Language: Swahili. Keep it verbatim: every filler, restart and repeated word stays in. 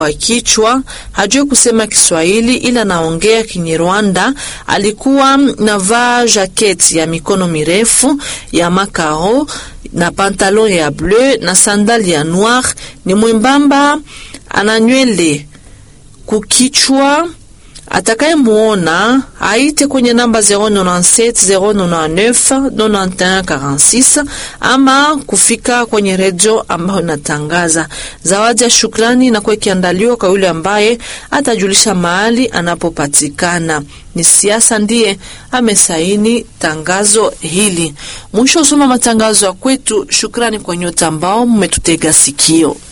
wa kichwa, hajui kusema Kiswahili ila naongea Kinyarwanda. Alikuwa navaa jaketi ya mikono mirefu ya makao na pantalon ya bleu na sandali ya noir. Ni mwembamba, ana nywele kukichwa. Atakaye muona aite kwenye namba zero nane saba zero nane neuf neunante et un quarante-six ama kufika kwenye redio ambayo natangaza. Zawadi ya shukrani na kwa kiandaliwa kwa yule ambaye atajulisha mahali anapopatikana. Ni Siasa ndiye amesaini tangazo hili. Mwisho usoma matangazo ya kwetu. Shukrani kwa nyote ambao mmetutega sikio.